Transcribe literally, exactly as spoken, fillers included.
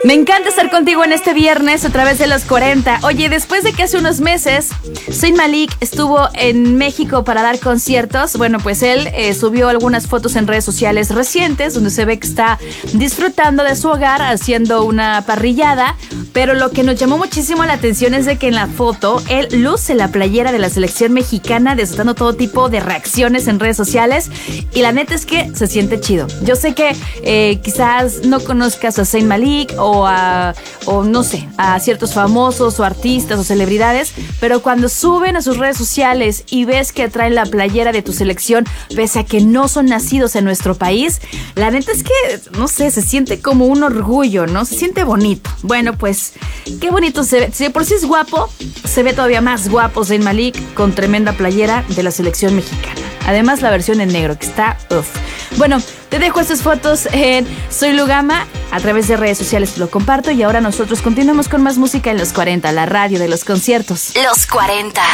Me encanta estar contigo en este viernes a través de los cuarenta. Oye, después de que hace unos meses Zayn Malik estuvo en México para dar conciertos, bueno, pues él eh, subió algunas fotos en redes sociales recientes donde se ve que está disfrutando de su hogar haciendo una parrillada, pero lo que nos llamó muchísimo la atención es de que en la foto él luce la playera de la selección mexicana, desatando todo tipo de reacciones en redes sociales, y la neta es que se siente chido. Yo sé que eh, quizás no conozcas a Zayn Malik o O, a, o no sé, a ciertos famosos o artistas o celebridades, pero cuando suben a sus redes sociales y ves que traen la playera de tu selección, pese a que no son nacidos en nuestro país, la neta es que, no sé, se siente como un orgullo, ¿no? Se siente bonito. Bueno, pues, qué bonito se ve. Si de por sí es guapo, se ve todavía más guapo Zayn Malik con tremenda playera de la selección mexicana. Además, la versión en negro, que está uff. Bueno, te dejo estas fotos en Soy Lugama. A través de redes sociales te lo comparto. Y ahora nosotros continuamos con más música en Los cuarenta, la radio de los conciertos. Los cuarenta.